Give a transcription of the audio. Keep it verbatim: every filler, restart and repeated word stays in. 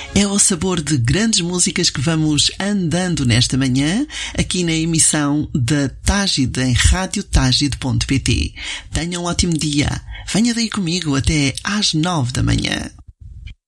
É ao sabor de grandes músicas que vamos andando nesta manhã, aqui na emissão da Tágide em rádio tágide ponto pt. Tenha um ótimo dia. Venha daí comigo até às nove da manhã.